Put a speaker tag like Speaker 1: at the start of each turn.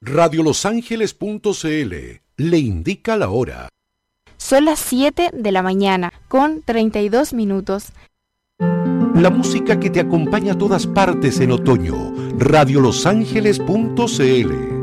Speaker 1: Radiolosangeles.cl le indica la hora.
Speaker 2: Son las 7 de la mañana con 32 minutos.
Speaker 1: La música que te acompaña a todas partes en otoño. Radiolosangeles.cl